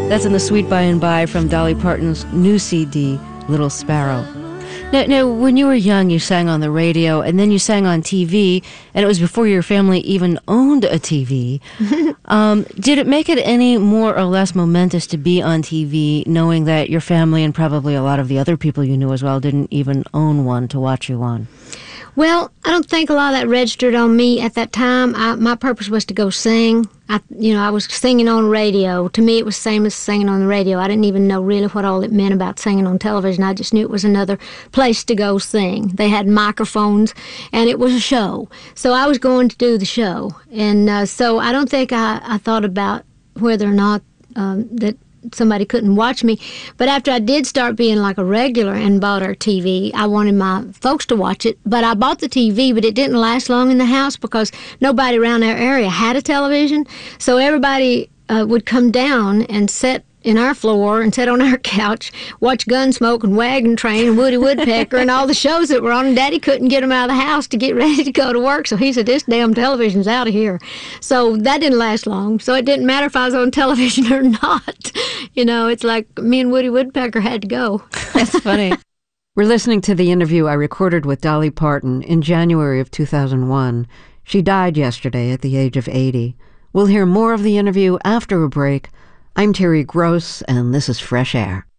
That's in the Sweet By and By from Dolly Parton's new CD, Little Sparrow. Now, when you were young, you sang on the radio, and then you sang on TV, and it was before your family even owned a TV. Did it make it any more or less momentous to be on TV, knowing that your family and probably a lot of the other people you knew as well didn't even own one to watch you on? Well, I don't think a lot of that registered on me at that time. My purpose was to go sing. I was singing on radio. To me, it was the same as singing on the radio. I didn't even know really what all it meant about singing on television. I just knew it was another place to go sing. They had microphones, and it was a show. So I was going to do the show. And so I don't think I thought about whether or not that somebody couldn't watch me. But after I did start being like a regular and bought our TV, I wanted my folks to watch it. But I bought the TV, but it didn't last long in the house because nobody around our area had a television. So everybody would come down and sit in our floor and sit on our couch, watch Gunsmoke and Wagon Train and Woody Woodpecker and all the shows that were on, and Daddy couldn't get them out of the house to get ready to go to work, so he said, this damn television's out of here. So that didn't last long, so it didn't matter if I was on television or not. It's like me and Woody Woodpecker had to go. That's funny. We're listening to the interview I recorded with Dolly Parton in January of 2001. She died yesterday at the age of 80. We'll hear more of the interview after a break. I'm Terry Gross, and this is Fresh Air.